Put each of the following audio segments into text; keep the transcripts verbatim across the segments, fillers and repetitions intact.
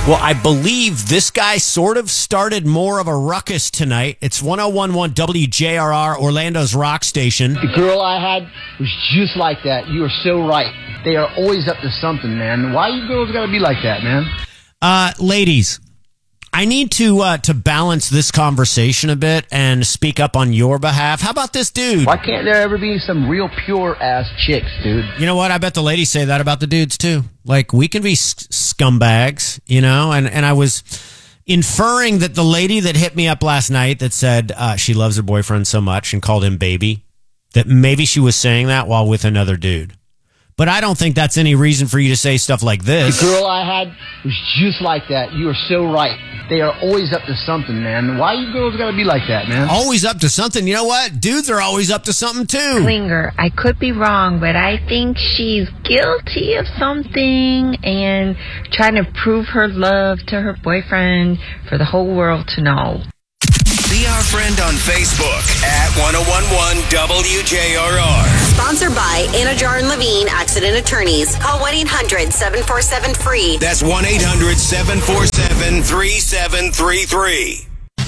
Well, I believe this guy sort of started more of a ruckus tonight. It's one oh one point one W J R R, Orlando's rock station. The girl I had was just like that. You are so right. They are always up to something, man. Why you girls gotta be like that, man? Uh, ladies, I need to uh, to balance this conversation a bit and speak up on your behalf. How about this dude? Why can't there ever be some real pure-ass chicks, dude? You know what? I bet the ladies say that about the dudes, too. Like, we can be sc- scumbags, you know? And, and I was inferring that the lady that hit me up last night that said uh, she loves her boyfriend so much and called him baby, that maybe she was saying that while with another dude. But I don't think that's any reason for you to say stuff like this. The girl I had was just like that. You are so right. They are always up to something, man. Why you girls gotta be like that, man? Always up to something. You know what? Dudes are always up to something, too. Klinger, I could be wrong, but I think she's guilty of something and trying to prove her love to her boyfriend for the whole world to know. Be our friend on Facebook at ten eleven W J R R. Sponsored by Anajar and Levine Accident Attorneys. Call one eight hundred seven four seven free. That's one eight hundred seven four seven three seven three three.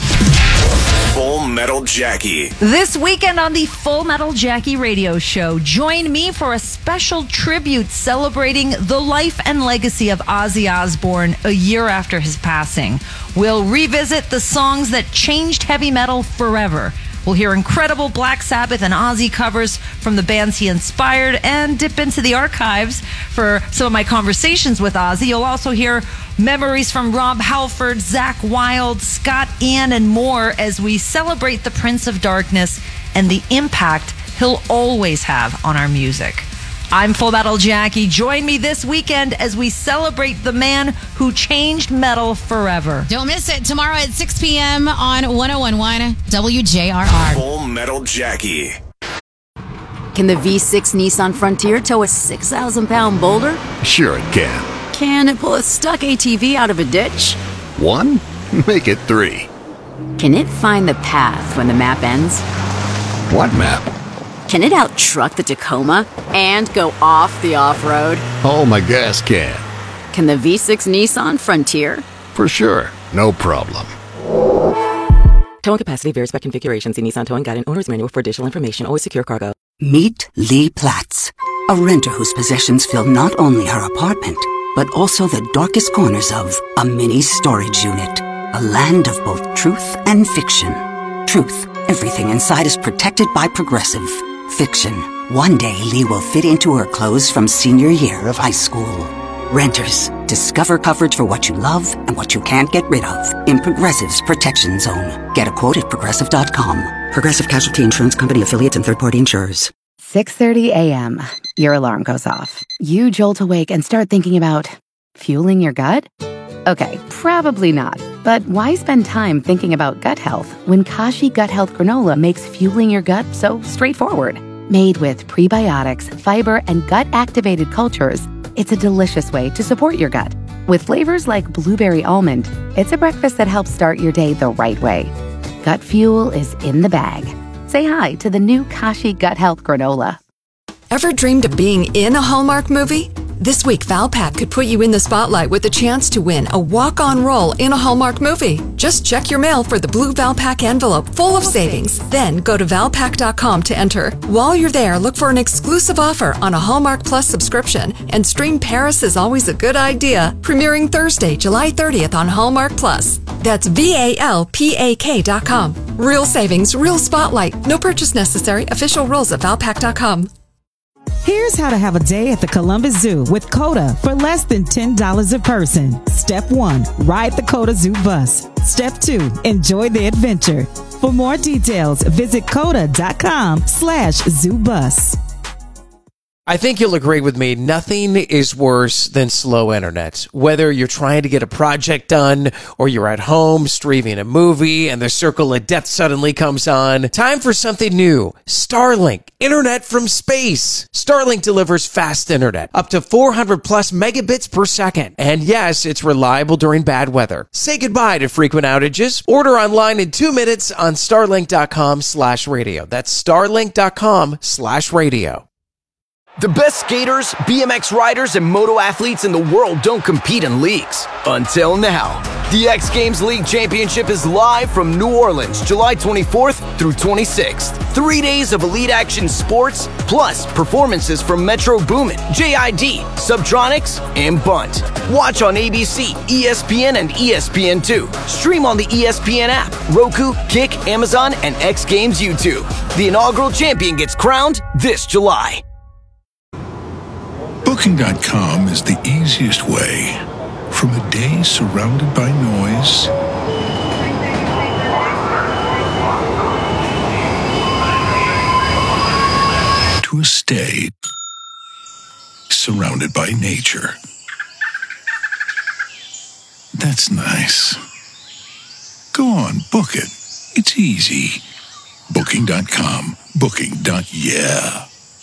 Full Metal Jackie. This weekend on the Full Metal Jackie radio show, join me for a special tribute celebrating the life and legacy of Ozzy Osbourne a year after his passing. We'll revisit the songs that changed heavy metal forever. We'll hear incredible Black Sabbath and Ozzy covers from the bands he inspired and dip into the archives for some of my conversations with Ozzy. You'll also hear memories from Rob Halford, Zakk Wylde, Scott Ian, and more as we celebrate the Prince of Darkness and the impact he'll always have on our music. I'm Full Metal Jackie. Join me this weekend as we celebrate the man who changed metal forever. Don't miss it. Tomorrow at six p.m. on ten eleven W J R R. Full Metal Jackie. Can the V six Nissan Frontier tow a six thousand pound boulder? Sure it can. Can it pull a stuck A T V out of a ditch? One? Make it three. Can it find the path when the map ends? What map? Can it out-truck the Tacoma and go off the off-road? Oh, my gas can. Can the V six Nissan Frontier? For sure. No problem. Towing capacity varies by configuration. See Nissan Towing Guide and Owner's Manual for additional information. Always secure cargo. Meet Lee Platts, a renter whose possessions fill not only her apartment, but also the darkest corners of a mini storage unit. A land of both truth and fiction. Truth. Everything inside is protected by Progressive. Fiction. One day Lee will fit into her clothes from senior year of high school. Renters. Discover coverage for what you love and what you can't get rid of in Progressive's Protection Zone. Get a quote at Progressive dot com. Progressive Casualty Insurance Company affiliates and third-party insurers. six thirty a.m. Your alarm goes off. You jolt awake and start thinking about fueling your gut? Okay, probably not. But why spend time thinking about gut health when Kashi Gut Health Granola makes fueling your gut so straightforward? Made with prebiotics, fiber, and gut-activated cultures, it's a delicious way to support your gut. With flavors like blueberry almond, it's a breakfast that helps start your day the right way. Gut fuel is in the bag. Say hi to the new Kashi Gut Health Granola. Ever dreamed of being in a Hallmark movie? This week, Valpak could put you in the spotlight with a chance to win a walk-on role in a Hallmark movie. Just check your mail for the blue Valpak envelope full of savings. Then go to Valpak dot com to enter. While you're there, look for an exclusive offer on a Hallmark Plus subscription and stream Paris is Always a Good Idea, premiering Thursday, July thirtieth on Hallmark Plus. That's V A L P A K dot com. Real savings, real spotlight. No purchase necessary. Official rules at Valpak dot com. Here's how to have a day at the Columbus Zoo with COTA for less than ten dollars a person. Step one, ride the COTA Zoo bus. Step two, enjoy the adventure. For more details, visit COTA dot com slash zoo bus. I think you'll agree with me, nothing is worse than slow internet. Whether you're trying to get a project done or you're at home streaming a movie and the circle of death suddenly comes on, time for something new. Starlink, internet from space. Starlink delivers fast internet, up to four hundred plus megabits per second. And yes, it's reliable during bad weather. Say goodbye to frequent outages. Order online in two minutes on starlink dot com slash radio. That's starlink dot com slash radio. The best skaters, B M X riders, and moto athletes in the world don't compete in leagues. Until now. The X Games League Championship is live from New Orleans, July twenty-fourth through twenty-sixth. Three days of elite action sports, plus performances from Metro Boomin, J I D, Subtronics, and Bunt. Watch on A B C, E S P N, and E S P N two. Stream on the E S P N app, Roku, Kick, Amazon, and X Games YouTube. The inaugural champion gets crowned this July. Booking dot com is the easiest way. From a day surrounded by noise to a stay surrounded by nature. That's nice. Go on, book it. It's easy. Booking dot com. Booking. Yeah.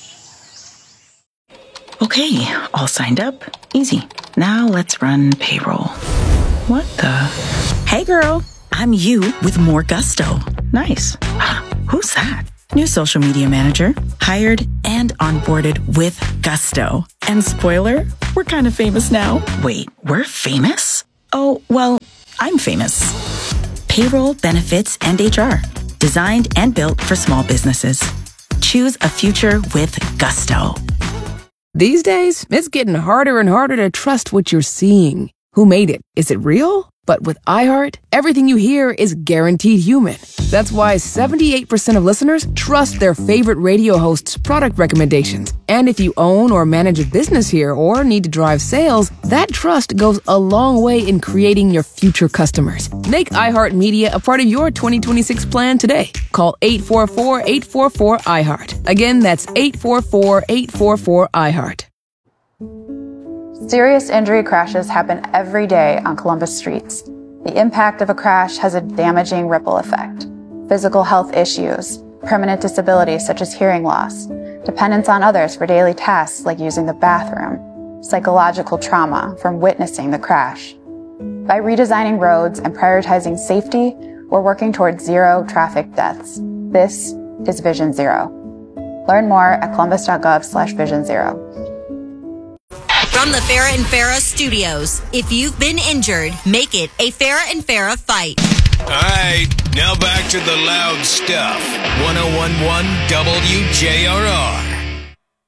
Okay, all signed up. Easy. Now let's run payroll. What the? Hey girl, I'm you with more gusto. Nice. Who's that? New social media manager. Hired and onboarded with gusto. And spoiler, we're kind of famous now. Wait, we're famous? Oh, well, I'm famous. Payroll, benefits, and H R. Designed and built for small businesses. Choose a future with gusto. These days, it's getting harder and harder to trust what you're seeing. Who made it? Is it real? But with iHeart, everything you hear is guaranteed human. That's why seventy-eight percent of listeners trust their favorite radio host's product recommendations. And if you own or manage a business here or need to drive sales, that trust goes a long way in creating your future customers. Make iHeartMedia a part of your twenty twenty-six plan today. Call eight four four, eight four four, iHeart. Again, that's eight four four, eight four four, iHeart. Serious injury crashes happen every day on Columbus streets. The impact of a crash has a damaging ripple effect. Physical health issues, permanent disabilities such as hearing loss, dependence on others for daily tasks like using the bathroom, psychological trauma from witnessing the crash. By redesigning roads and prioritizing safety, we're working towards zero traffic deaths. This is Vision Zero. Learn more at columbus.gov slash vision zero. From the Farrah and Farrah studios, if you've been injured, make it a Farrah and Farrah fight. All right, now back to the loud stuff. one oh one point one W J R R.